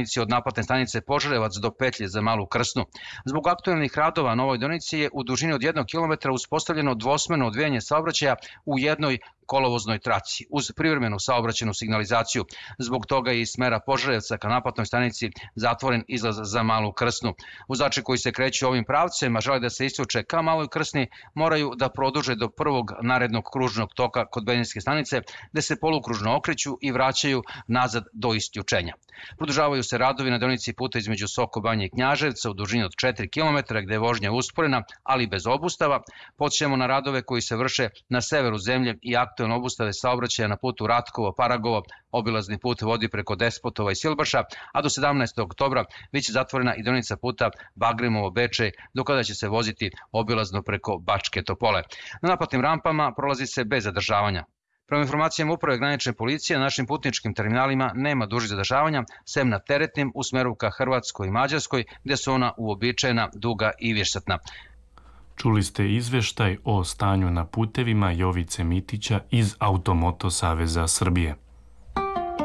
deonici od naplatne stanice Požarevac do petlje za Malu Krsnu. Zbog aktuelnih radova na ovoj deonici je u dužini od 1 km uspostavljeno dvosmerno odvijanje saobraćaja u jednoj kolovoznoj traci uz privremenu saobraćajnu signalizaciju. Zbog toga je iz smera Požarevca ka naplatnoj stanici zatvoren izlaz za Malu Krsnu. Vozači koji se kreću ovim pravcem, a žele da se isključe ka Maloj Krsni, moraju da produže do prvog narednog kružnog toka kod benzinske stanice, gde se polukružno okreću i vraćaju nazad do isključenja. Produžavaju se radovi na deonici puta između Soko Banje i Knjaževca u dužini od 4 km, gde je vožnja usporena, ali bez obustava. Podsećamo na radove koji se vrše na severu zemlje i aktuelne obustave saobraćaja na putu Ratkovo-Paragovo. Obilazni put vodi preko Despotova i Silbaša, a do 17. oktobra biće zatvorena i deonica puta Bagremovo-Bečej, do kada će se voziti obilazno preko Bačke Topole. Na naplatnim rampama prolazi se bez zadržavanja. Prema informacijama Uprave granične policije, na našim putničkim terminalima nema dužih zadržavanja, sem na teretnim u smeru ka Hrvatskoj i Mađarskoj, gde su ona uobičajena, duga i višesatna. Čuli ste izveštaj o stanju na putevima Jovice Mitića iz Automoto Saveza Srbije.